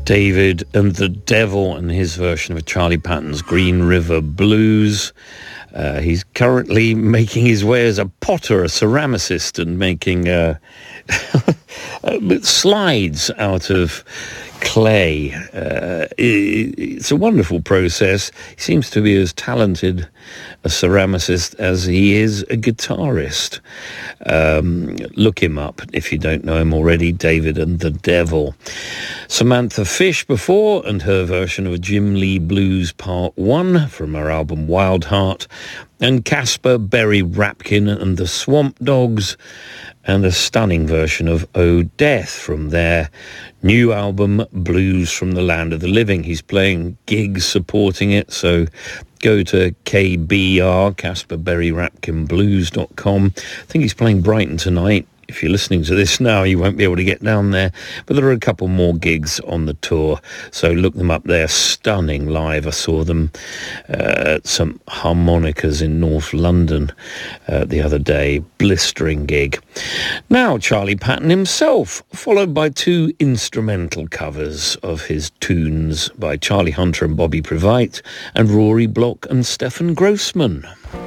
David and the Devil and his version of Charlie Patton's Green River Blues. He's currently making his way as a potter, a ceramicist, and making slides out of clay. It's a wonderful process. He seems to be as talented a ceramicist as he is a guitarist. Look him up if you don't know him already, David and the Devil. Samantha Fish before, and her version of Jim Lee Blues Part 1 from her album Wild Heart, and Casper Berry Rapkin and the Swamp Dogs, and a stunning version of Oh Death from their new album Blues from the Land of the Living. He's playing gigs supporting it, so go to KBR, Casper Berry Rapkin Blues.com. I think he's playing Brighton tonight. If you're listening to this now, you won't be able to get down there, but there are a couple more gigs on the tour, so look them up. They're stunning live. I saw them at some harmonicas in North London the other day. Blistering gig. Now Charlie Patton himself, followed by two instrumental covers of his tunes by Charlie Hunter and Bobby Previte, and Rory Block and Stefan Grossman.